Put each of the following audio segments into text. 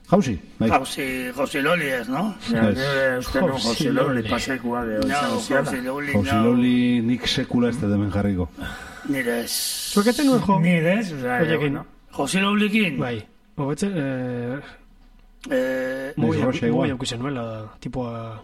Jauzi, bai. Jauzi Loli ez, no? Jauzi Loli pasekua Jauzi Loli nik sekula ez demen jarriko. Nire ez. Zueketzen nuen jo? Nire ez, Oiekin. Jauzi Lolikin? Bai. Hobetzen, moi aukizen nuela, tipoa...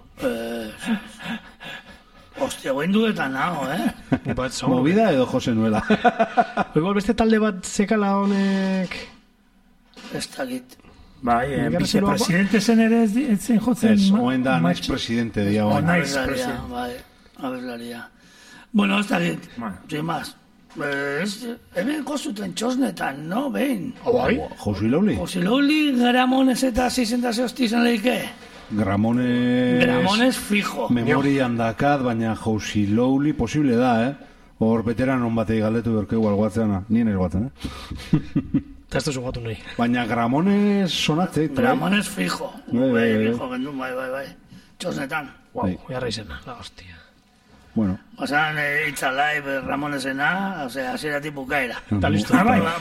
Hostia, goin duetan nago, Movida edo Jose Nuela. Igual beste talde bat zekala honek... Ez dakit. Bai, vicepresidente zen ere ez zen jotzen... Ez, oen da naiz presidente, diagoan. Bai, abeslaria. Bueno, ez dakit, sin más. Hemen gozuten txosnetan, no, behin? Bai? Jauzi Loli? Jauzi Loli, Gramones eta 600 izan leike? Gramones fijo. Memorian dakat, baina Jauzi Loli posible da, Hor veteranon batei galdetu berke igual guatzeana. Nien ez guatzen, Eta ez duzu guatu nahi. Baina Gramones sonatzeit. Gramones fijo. Fijo gendu, bai. Txosnetan. Wow, jarra izena, la hostia. Bueno. Osan, Itza Live, Ramonesena, osea, asera tipu kaera. Eta listo.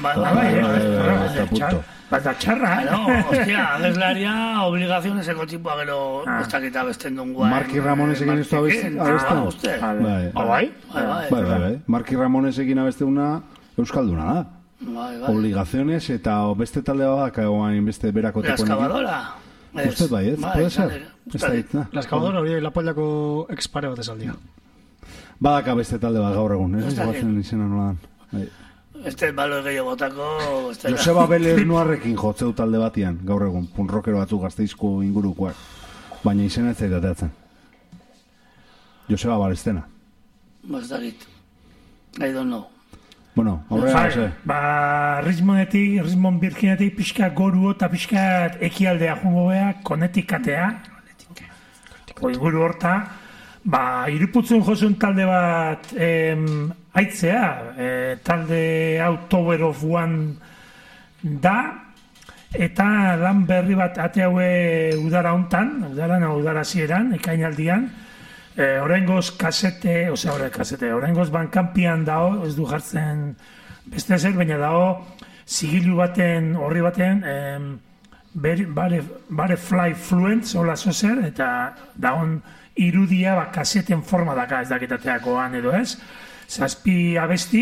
Bata txarra, hostia, abeslaria obligazioneseko tipua gero ez dakita besten dunguan. Marki Ramonesekin ez du abesten? Bai. Marki Ramonesekin abesteuna euskalduna da. Obligaziones eta beste talde bat hain beste berako tipo. La excavadora. Usted bai, puede ser. La excavadora hori Lapollako expare bat esaldia. Badaka beste talde bat gaur egun, ez batzen izena nola dan. Este balo gehiago botako... Joseba Beler Nuarrekin jotzeu talde batian, gaur egun, punrockero batzu Gasteizko ingurukoak. Baina izena ez zaitateatzen. Joseba Balestena. Bastakit. I don't know. Bueno, aurrera, ose. Richmond Virginetik pixka goru eta pixka ekialdea jungo beha, Connecticutea. Inguru horta, iruputzun josun talde bat aitzea, talde hau Tower of One da, eta lan berri bat ate haue udara hontan, udara zieran, ekainaldian, Oraingoz kasete, oraingoz bankampian dao, ez du jartzen beste ezer, baina dao zigilu baten, horri baten, bare fly fluent, zola zozer, eta daon irudia kaseten forma daka, ez dakitateakoan edo ez. 7 abesti,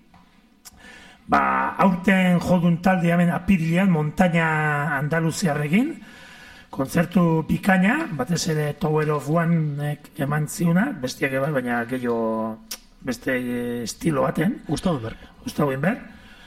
aurten jodun talde hemen apirilean, montaña Andaluziarrekin, kontzertu bikaina, batez ere Tower of One eman ziuna, bestiak ebai, baina gehiago beste estilo baten. Gustauen ber.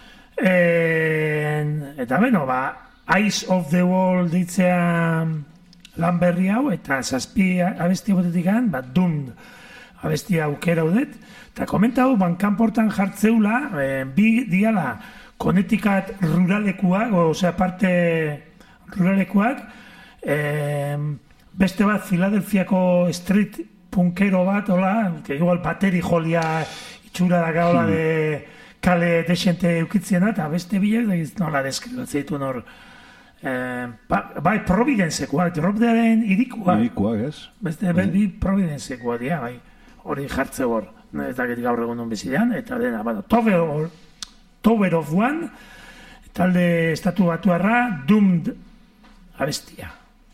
Eta beno, Eyes of the World ditzea lan berri hau, eta 7 abesti botetikan, Doomed abesti aukera udet, eta komentau, bankanportan jartzeula, bi diala, Connecticut ruralekuak, osea parte ruralekuak, beste bat Filadelfiako street punkero bat, hola, igual bateri jolia itxura daka, hola, de kale desente eukitziena, eta beste bilak, nola deskribatzea ditu nor, bai, Providencekoak, Robdearen irikuak. Irikuak, ez? Beste, bi Providencekoak dira, bai, hori jartze hor, ez dakit gaur egun bizidean, eta dena, Tower of One, talde estatu batuarra, Doomed abestia.